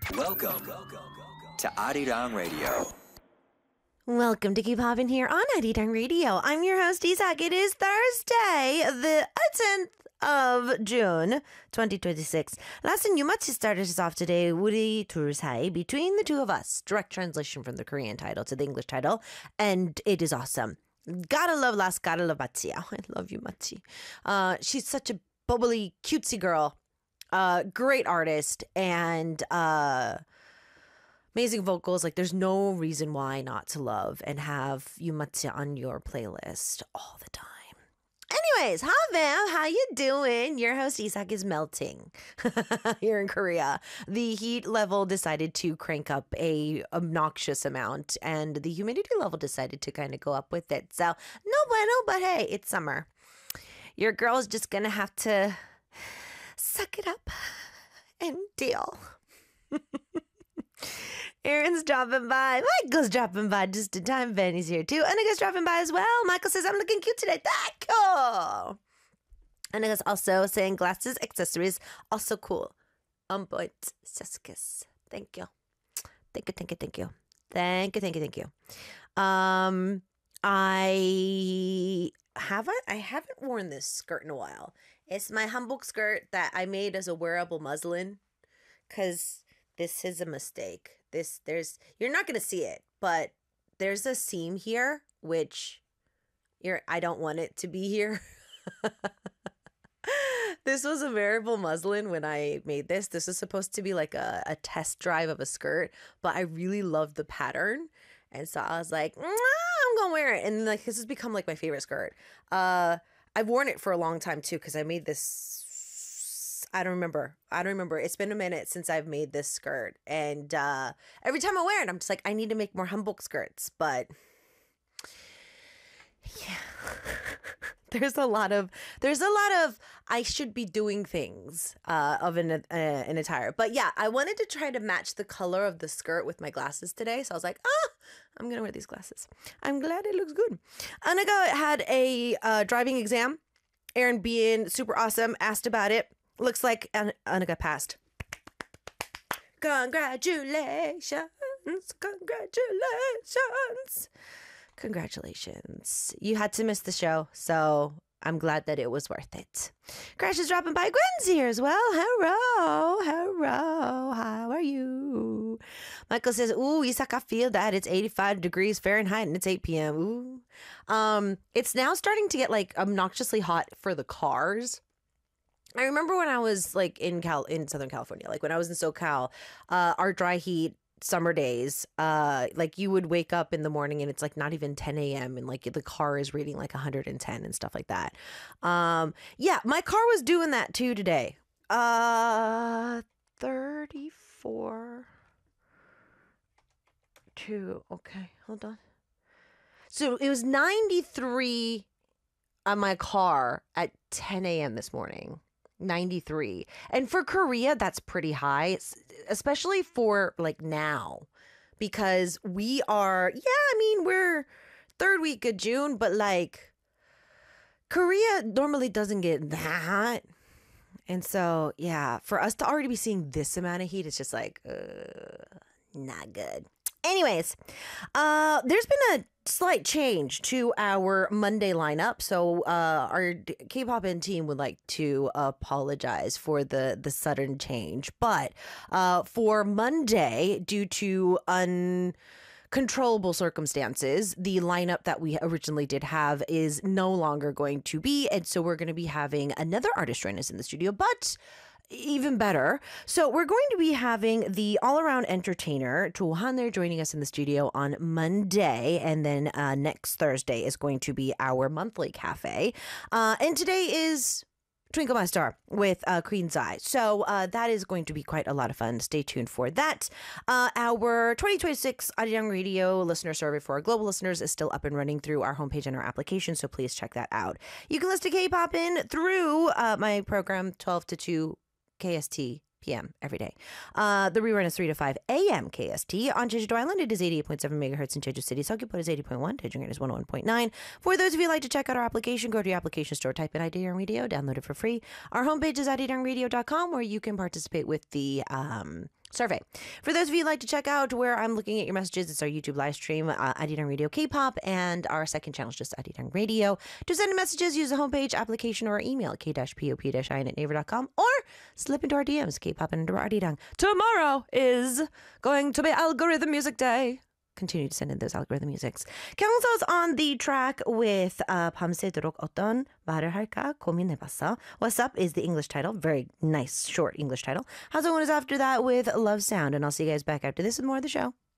Welcome to Arirang Radio. Welcome to Keep Hoppin' here on Arirang Radio. I'm your host, Isak. It is Thursday, the 10th of June, 2026. Last Yumachi started us off today, 우리 둘 사이, between the two of us. Direct translation from the Korean title to the English title, and it is awesome. Gotta love Last, gotta love Machi. Oh, I love you, Machi. She's such a bubbly, cutesy girl. Great artist, and amazing vocals. Like, there's no reason why not to love and have Yumatsu on your playlist all the time. Anyways, Havim, how you doing? Your host Isak is melting here in Korea. The heat level decided to crank up a obnoxious amount, and the humidity level decided to kind of go up with it. So, no bueno, but hey, it's summer. Your girl's just gonna have to suck it up and deal. Aaron's dropping by. Michael's dropping by just in time. Benny's here too. Anika's dropping by as well. Michael says, I'm looking cute today. Thank you. Anika's also saying glasses, accessories, also cool. On point. Seskis. Thank you. Thank you, thank you, thank you. Thank you, thank you, thank you. I haven't worn this skirt in a while. It's my hanbok skirt that I made as a wearable muslin, because this is a mistake. You're not gonna see it, but there's a seam here, which I don't want it to be here. This was a wearable muslin when I made this. This is supposed to be like a test drive of a skirt, but I really love the pattern, and so I was like, I'm gonna wear it, and like this has become like my favorite skirt. I've worn it for a long time too, because I made this. I don't remember. It's been a minute since I've made this skirt, and every time I wear it, I'm just like, I need to make more hanbok skirts. But yeah, there's a lot of I should be doing things of an attire. But yeah, I wanted to try to match the color of the skirt with my glasses today, so I was like, I'm gonna wear these glasses. I'm glad it looks good. Annika had a driving exam. Aaron, being super awesome, asked about it. Looks like Annika passed. Congratulations. Congratulations. You had to miss the show, so I'm glad that it was worth it. Crash is dropping by. Gwen's here as well. Hello. How are you? Michael says, ooh, Isak, I feel that. It's 85 degrees Fahrenheit and it's 8 p.m. Ooh. It's now starting to get like obnoxiously hot for the cars. I remember when I was like in Southern California, like when I was in SoCal, our dry heat summer days, like you would wake up in the morning and it's like not even 10 a.m. and like the car is reading like 110 and stuff like that. Yeah, my car was doing that too today. 34 2. Okay, hold on. So it was 93 on my car at 10 a.m. this morning. 93. And for Korea, that's pretty high, especially for like now, because we're third week of June, but like Korea normally doesn't get that hot. And so, yeah, for us to already be seeing this amount of heat, it's just like, not good. Anyways, there's been a slight change to our Monday lineup. So our K-pop team would like to apologize for the sudden change. But for Monday, due to uncontrollable circumstances, the lineup that we originally did have is no longer going to be. And so we're going to be having another artist join us in the studio. But even better. So we're going to be having the all-around entertainer, Cho Han-er, joining us in the studio on Monday. And then next Thursday is going to be our monthly cafe. And today is Twinkle My Star with Queen's Eye. So that is going to be quite a lot of fun. Stay tuned for that. Our 2026 Arirang Radio listener survey for our global listeners is still up and running through our homepage and our application, so please check that out. You can listen to K-pop through my program 12 to 2 KST p.m. every day. The rerun is 3 to 5 a.m. KST. On Jeju-do Island, it is 88.7 megahertz in Jeju City. Seogwipo is 80.1. Daejeon is 101.9. For those of you who like to check out our application, go to your application store, type in Arirang Radio, download it for free. Our homepage is arirang.radio.com, where you can participate with the survey. For those of you who'd like to check out where I'm looking at your messages, it's our YouTube live stream, Arirang Radio K-pop, and our second channel is just Arirang Radio. To send messages, use the homepage, application, or email, k-pop-in@naver.com, or slip into our DMs, K-pop and Arirang. Tomorrow is going to be Algorithm Music Day. Continue to send in those algorithm musics. 경서's on the track with 밤새도록 어떤 말을 할까 고민해봤어. What's Up is the English title. Very nice, short English title. 하정우는 is after that with Love Sound. And I'll see you guys back after this with more of the show.